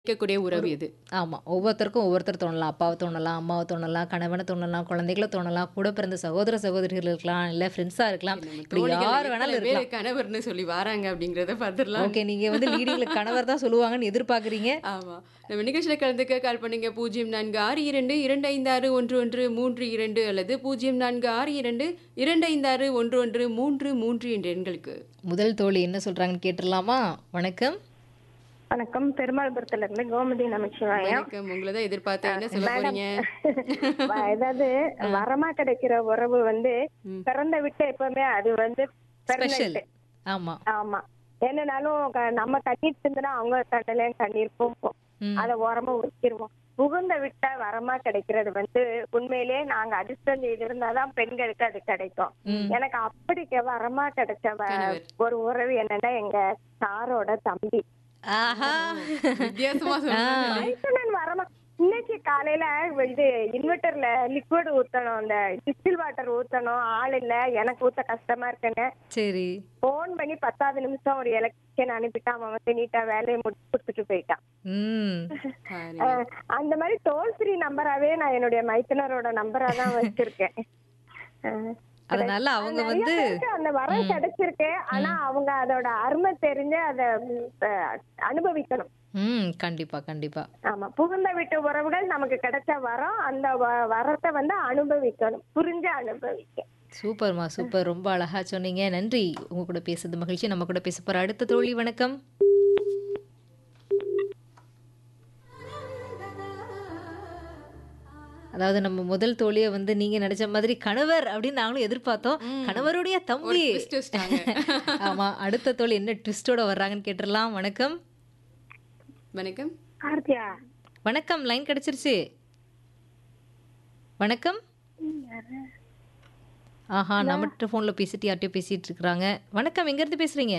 இருக்கக்கூடிய உறவு ஒரு எது? ஆமா. ஒவ்வொருத்தருக்கும் ஒவ்வொருத்தர் தோணலாம். அப்பாவ தோணலாம், அம்மாவ தோணலாம், கணவன தோணலாம், குழந்தைகள தோணலாம், கூட பிறந்த சகோதர, சகோதரிகள் இருக்கலாம், இல்ல ஃப்ரெண்ட்ஸா இருக்கலாம். நம்ம இப்படி தோழிகள்ல யார் எத்தன வேணாலும் பேரு இருக்கலாம். கணவர்ன்னு சொல்லி வாராங்க அப்படிங்கிறத பார்த்துடலாம். ஓகே. நீங்க வந்து லீடிங்ல கணவர் தான் சொல்லுவாங்கன்னு எதிர்பார்க்குறீங்க. ஆமா. நம்ம நிகழ்ச்சியில கலந்துக்க கால் பண்ணுங்க 0462256113 அல்லது 0462256133 என்ற எண்களுக்கு. முதல் தோழி என்ன சொல்றாங்கன்னு கேட்டுறலாமா? வணக்கம். வணக்கம். பெருமாள்புரத்துல இருந்து கோமதி நமச்சிவாயம். வணக்கம். உங்கள தான் எதிர்பார்த்தேன். என்ன சொல்ல மேடம், போறீங்க? அதாவது ஆ. வரமா கிடைக்கிற உறவு வந்து ம். பிறந்த விட்டு எப்பவுமே அது வந்து ஸ்பெஷல். பெர்மனன்ட். ஆமா. ஆமா. என்னனாலும் நம்ம கண்ணீர் சிந்துனா அவங்க கண்ணிலையும் கண்ணீர் போகும். ம். அதை ஓரமா உரிச்சிருவோம். புகுந்த விட்ட வரமா கிடைக்கிறது வந்து உண்மையிலேயே நாங்க அதிர்ஷ்டம் செய்திருந்தாதான் பெண்களுக்கு அது கிடைக்கும். ம். எனக்கு அப்படி வரமா கிடைச்ச கணவர். ஒரு உறவு என்னன்னா எங்க சாரோட தம்பி. ஆஹா! வித்தியாசமா ஆ. சொல்றீங்க. மைத்துனன் வரமா இன்னைக்கு காலையில இது இன்வெர்டர்ல லிக்விட் ஊத்தணும், அந்த டிஸ்டில் வாட்டர் ஊத்தணும், ஆள் இல்ல, எனக்கு ஊத்த கஷ்டமா இருக்குன்னு சரி. போன் பண்ணி 10வது நிமிஷம் ஒரு எலக்ட்ரிஷியன் அனுப்பிட்டு அவன் வந்து நீட்டா வேலையை முடிச்சு கொடுத்துட்டு போயிட்டான். ம். பாருங்க. அந்த மாதிரி டோல் ஃப்ரீ நம்பராவே நான் என்னுடைய மைத்துனரோட நம்பரா தான் வச்சிருக்கேன். அஹ் அதனால அவங்க நிறைய வந்து பேருக்கு அந்த வரம் கிடைச்சிருக்கு. ஆனா அவங்க அதோட அருமை தெரிஞ்சு அதை அனுபவிக்கணும். கண்டிப்பா, கண்டிப்பா. ஆமா. புகுந்த வீட்டு உறவுகள் நமக்கு கிடைச்ச வரம். அந்த வரத்தை வந்து அனுபவிக்கணும், புரிஞ்சு அனுபவிக்க. சூப்பர்மா, சூப்பர். ரொம்ப அழகா சொன்னீங்க. நன்றி. உங்க கூட பேசுறது மகிழ்ச்சி. நம்ம கூட பேச போற அடுத்த தோழி வணக்கம். அதாவது நம்ம முதல் தோழிய வந்து நீங்க நினைச்ச மாதிரி கணவர் அப்படின்னு நாங்களும் எதிர்பார்த்தோம். ம். கணவருடைய ஒரு தம்பி. ட்விஸ்ட் வச்சிட்டாங்க. ஆமா. அடுத்த தோழி என்ன ட்விஸ்டோட வர்றாங்கன்னு கேட்டுறலாம். வணக்கம். வணக்கம். கார்த்தியா, வணக்கம். லைன் கிடைச்சிருச்சு. வணக்கம். ஆஹா, நம்மகிட்ட ஃபோன்ல பேசிட்டு யார்கிட்டயோ பேசிட்டு இருக்கிறாங்க. வணக்கம். எங்க இருந்து பேசுறீங்க?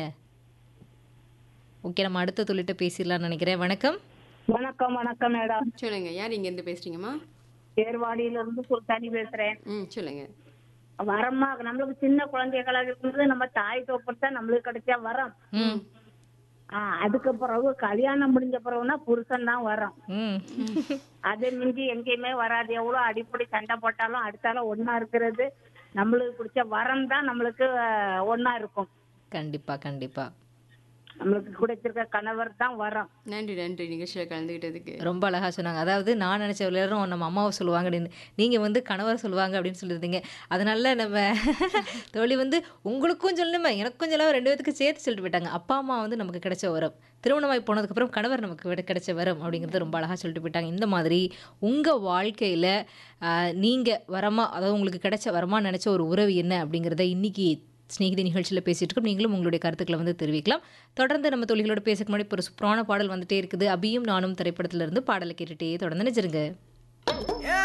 ஓகே, நம்ம அடுத்த தோழிட்ட பேசிடலாம்னு நினைக்கிறேன். வணக்கம். வணக்கம் வணக்கம் மேடம். சொல்லுங்க. யார் இங்க இருந்து பேசுறீங்கம்மா? ஏர்வாடியில இருந்து சுல்தானி பேசுறேன். சொல்லுங்க. வரமா நம்மளுக்கு சின்ன குழந்தைகளாக இருக்கும்போது நம்ம தாய் தோப்பத்தை நம்மளுக்கு கிடைச்சா வரம். ம். அதுக்கு பிறகு கல்யாணம் முடிஞ்ச பிறகுனா புருஷன் தான் வரும். ம். அதே மிஞ்சி எங்கேயுமே வராது. எவ்வளவு அடிப்படை சண்டை போட்டாலும் அடுத்தால ஒன்னா இருக்கிறது நம்மளுக்கு பிடிச்ச வரம் தான் நம்மளுக்கு ஒன்னா இருக்கும். கண்டிப்பா, கண்டிப்பா. நம்மளுக்கு கிடைச்சிருக்க கணவர் தான் வரம். நன்றி நன்றி நிகழ்ச்சியில கலந்துகிட்டதுக்கு. ரொம்ப அழகா சொன்னாங்க. அதாவது நான் நினைச்ச எல்லாரும் நம்ம அம்மாவை சொல்லுவாங்க அப்படின்னு, நீங்க வந்து கணவர் சொல்லுவாங்க அப்படின்னு சொல்லியிருந்தீங்க. அதனால நம்ம தோழி வந்து உங்களுக்கும் சொல்லணுமே எனக்கும் சொல்லாம 2 பேத்துக்கு சேர்த்து சொல்லிட்டு போயிட்டாங்க. அப்பா அம்மா வந்து நமக்கு கிடைச்ச வரம், திருமணமாகி போனதுக்கப்புறம் கணவர் நமக்கு கிடைச்ச வரம் அப்படிங்கிறது ரொம்ப அழகாக சொல்லிட்டு போயிட்டாங்க. இந்த மாதிரி உங்கள் வாழ்க்கையில் நீங்கள் வரமா, அதாவது உங்களுக்கு கிடைச்ச வரமா நினச்ச ஒரு உறவு என்ன அப்படிங்கிறத இன்னைக்கு ஸ்நேகிதி நிகழ்ச்சியில் பேசிட்டு இருக்கோம். நீங்களும் உங்களுடைய கருத்துக்களை வந்து தெரிவிக்கலாம். தொடர்ந்து நம்ம தோழிகளோட பேசுக்கு முன்னாடி இப்போ ஒரு சூப்பரான பாடல் வந்துட்டே இருக்குது. அபியும் நானும் திரைப்படத்திலிருந்து பாடலை கேட்டுட்டே தொடர்ந்து நினைச்சிருங்க.